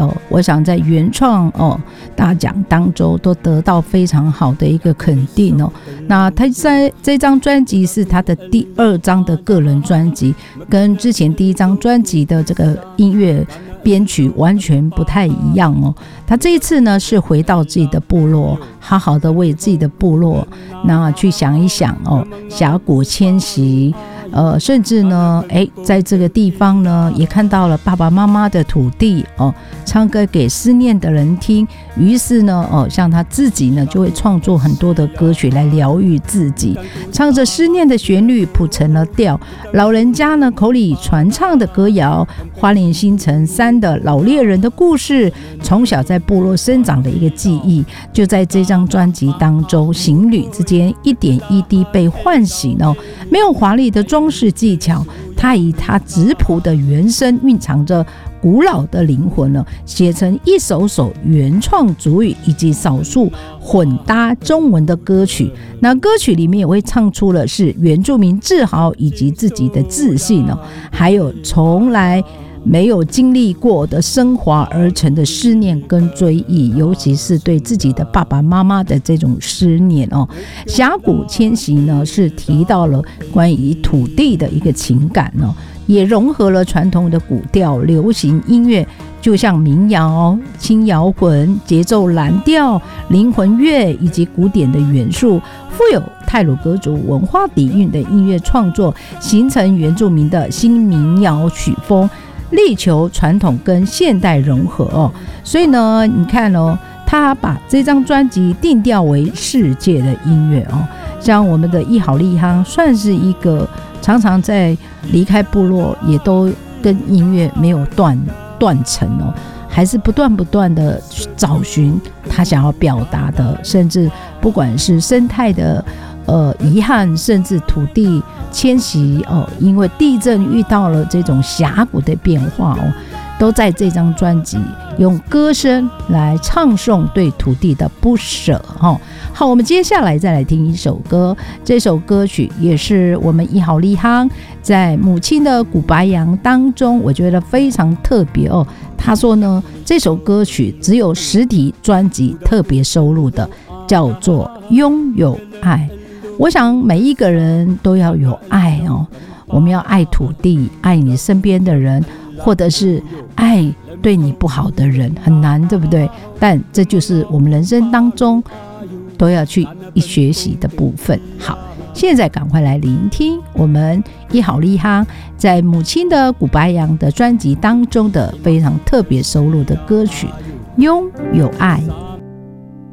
我想在原创大奖当中都得到非常好的一个肯定那他在这张专辑是他的第2张的个人专辑，跟之前第1张专辑的这个音乐编曲完全不太一样他这一次呢是回到自己的部落，好好的为自己的部落那去想一想峡谷迁徙甚至呢在这个地方呢也看到了爸爸妈妈的土地唱歌给思念的人听，于是呢像他自己呢就会创作很多的歌曲来疗愈自己，唱着思念的旋律谱成了调，老人家呢口里传唱的歌谣，花莲新城山的老猎人的故事，从小在部落生长的一个记忆，就在这张专辑当中行旅之间一点一滴被唤醒没有华丽的装饰技巧，他以他质朴的原声蕴藏着古老的灵魂写成一首首原创族语以及少数混搭中文的歌曲，那歌曲里面也会唱出了是原住民自豪以及自己的自信还有从来没有经历过的升华而成的思念跟追忆，尤其是对自己的爸爸妈妈的这种思念峡谷迁徙呢是提到了关于土地的一个情感也融合了传统的古调流行音乐，就像民谣、轻摇滚、节奏蓝调、灵魂乐以及古典的元素，富有太鲁阁族文化底蕴的音乐创作，形成原住民的新民谣曲风，力求传统跟现代融合所以呢你看他把这张专辑定调为世界的音乐像我们的一好利夯算是一个常常在离开部落也都跟音乐没有断层还是不断的找寻他想要表达的，甚至不管是生态的遗憾，甚至土地迁徙因为地震遇到了这种峡谷的变化都在这张专辑用歌声来唱颂对土地的不舍好，我们接下来再来听一首歌，这首歌曲也是我们一好利夯在母亲的古白杨当中我觉得非常特别他说呢这首歌曲只有实体专辑特别收录的，叫做拥有爱。我想每一个人都要有爱我们要爱土地，爱你身边的人，或者是爱对你不好的人，很难对不对？但这就是我们人生当中都要去学习的部分。好，现在赶快来聆听我们一好利夯在母亲的古白杨的专辑当中的非常特别收录的歌曲《拥有爱》。